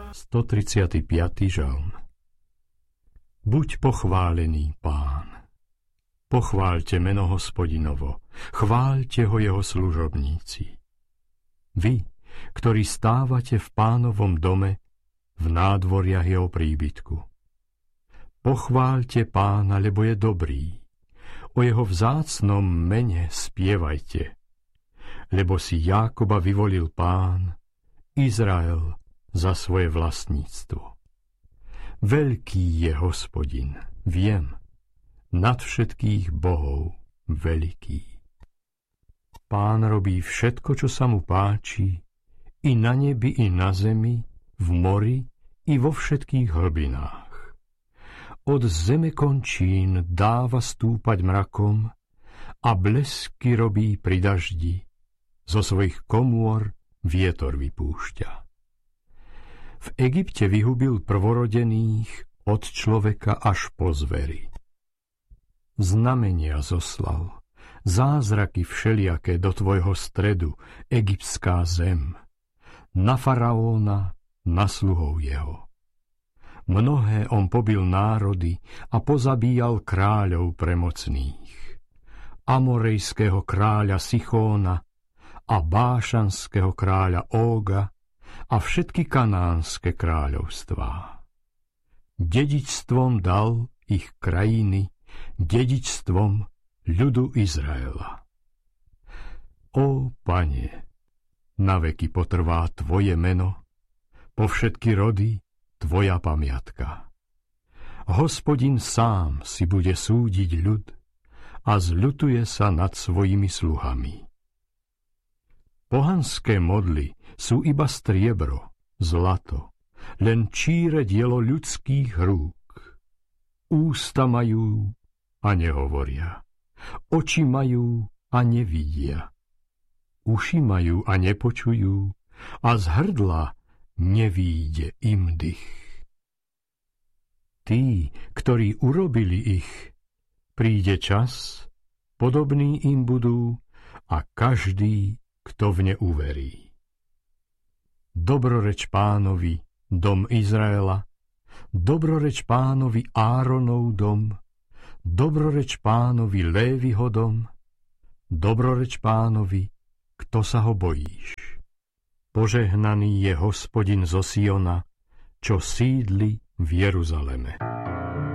135. žalm. Buď pochválený Pán. Pochváľte meno Hospodinovo, chváľte ho jeho služobníci. Vy, ktorí stávate v Pánovom dome, v nádvoriach jeho príbytku. Pochváľte Pána, lebo je dobrý. O jeho vzácnom mene spievajte. Lebo si Jákoba vyvolil Pán, Izrael za svoje vlastníctvo. Veľký je Hospodin, viem, nad všetkých bohov veľký. Pán robí všetko, čo sa mu páči, i na nebi, i na zemi, v mori, i vo všetkých hlbinách. Od zeme končín dáva stúpať mrakom a blesky robí pri daždi, zo svojich komôr vietor vypúšťa. V Egypte vyhubil prvorodených od človeka až po zveri. Znamenia zoslal, zázraky všelijaké do tvojho stredu, egyptská zem, na faraóna, na sluhov jeho. Mnohé on pobil národy a pozabíjal kráľov premocných. Amorejského kráľa Sichóna a bášanského kráľa Óga a všetky kanánske kráľovstvá. Dedičstvom dal ich krajiny, dedičstvom ľudu Izraela. Ó, Pane, naveky potrvá tvoje meno, po všetky rody tvoja pamiatka. Hospodin sám si bude súdiť ľud a zľutuje sa nad svojimi sluhami. Pohanské modly sú iba striebro, zlato, len číre dielo ľudských rúk. Ústa majú a nehovoria, oči majú a nevidia, uši majú a nepočujú a z hrdla nevíde im dych. Tí, ktorí urobili ich, príde čas, podobní im budú a každý, kto v ne uverí. Dobroreč Pánovi, dom Izraela, dobroreč Pánovi Áronov dom, dobroreč Pánovi Léviho dom, dobroreč Pánovi, kto sa ho bojíš. Požehnaný je Hospodin zo Siona, čo sídli v Jeruzaleme.